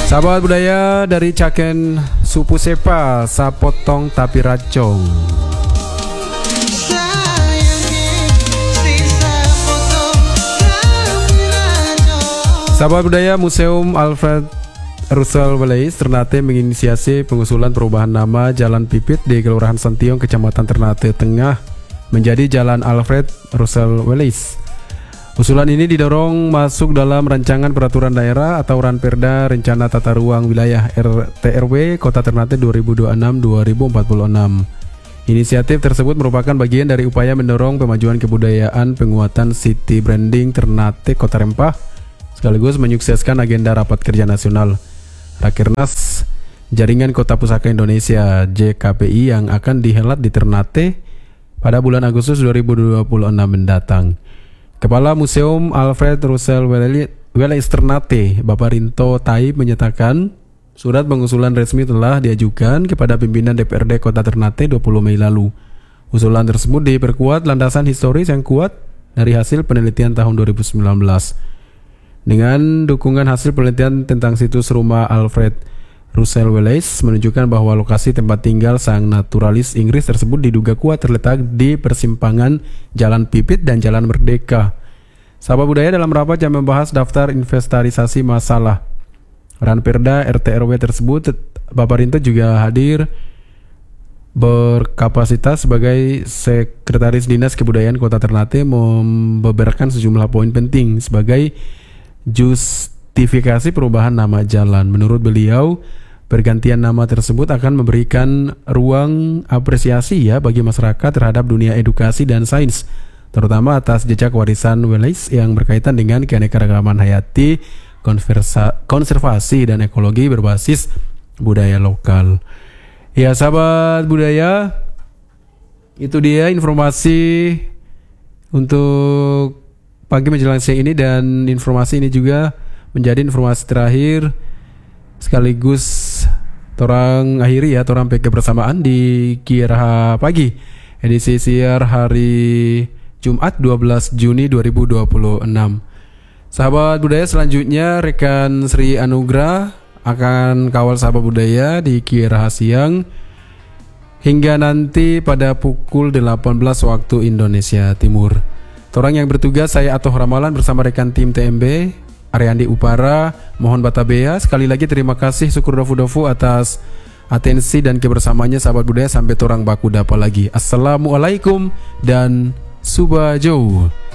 Sahabat budaya dari Caken Supu Sepa, sapotong tapi racong. Sahabat budaya Museum Alfred Russel Wallace Ternate menginisiasi pengusulan perubahan nama Jalan Pipit di Kelurahan Sentiong, Kecamatan Ternate Tengah menjadi Jalan Alfred Russel Wallace. Usulan ini didorong masuk dalam rancangan peraturan daerah atau Ranperda Rencana Tata Ruang Wilayah RTRW Kota Ternate 2026-2046. Inisiatif tersebut merupakan bagian dari upaya mendorong pemajuan kebudayaan, penguatan city branding Ternate Kota Rempah, sekaligus menyukseskan agenda Rapat Kerja Nasional Rakernas Jaringan Kota Pusaka Indonesia JKPI yang akan dihelat di Ternate pada bulan Agustus 2026 mendatang. Kepala Museum Alfred Russel Wallace Ternate, Bapak Rinto Taib, menyatakan surat pengusulan resmi telah diajukan kepada pimpinan DPRD Kota Ternate 20 Mei lalu. Usulan tersebut diperkuat landasan historis yang kuat dari hasil penelitian tahun 2019. Dengan dukungan hasil penelitian tentang situs rumah Alfred Russel Wallace menunjukkan bahwa lokasi tempat tinggal sang naturalis Inggris tersebut diduga kuat terletak di persimpangan Jalan Pipit dan Jalan Merdeka. Sahabat budaya, dalam rapat yang membahas daftar inventarisasi masalah Ranperda RTRW tersebut, Bapak Rinto juga hadir berkapasitas sebagai Sekretaris Dinas Kebudayaan Kota Ternate, membeberkan sejumlah poin penting sebagai justifikasi perubahan nama jalan. Menurut beliau, pergantian nama tersebut akan memberikan ruang apresiasi bagi masyarakat terhadap dunia edukasi dan sains, terutama atas jejak warisan Wallace yang berkaitan dengan keanekaragaman hayati, konservasi dan ekologi berbasis budaya lokal. Ya sahabat budaya, itu dia informasi untuk pagi menjelang siang ini, dan informasi ini juga menjadi informasi terakhir sekaligus torang akhiri torang kebersamaan di Kieraha Pagi edisi siar hari Jumat 12 Juni 2026. Sahabat budaya, selanjutnya rekan Sri Anugrah akan kawal sahabat budaya di Kieraha siang hingga nanti pada pukul 18 waktu Indonesia Timur. Torang yang bertugas, saya Atoh Ramalan bersama rekan tim TMB Ariandi Upara, mohon batabea. Sekali lagi terima kasih, syukur dofu atas atensi dan kebersamaannya sahabat budaya. Sampai torang baku dapa lagi. Assalamualaikum dan subajauh.